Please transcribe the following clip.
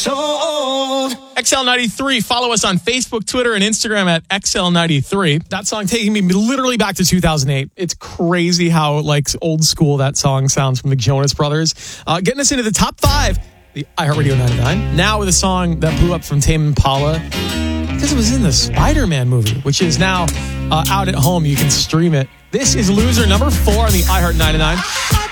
sold. XL93. Follow us on Facebook, Twitter, and Instagram at XL93. That song taking me literally back to 2008. It's crazy how like old school that song sounds from the Jonas Brothers. Getting us into the top 5, the iHeartRadio 99. Now with a song that blew up from Tame Impala because it was in the Spider-Man movie, which is now out at home. You can stream it. This is Loser, number 4 on the iHeart 99.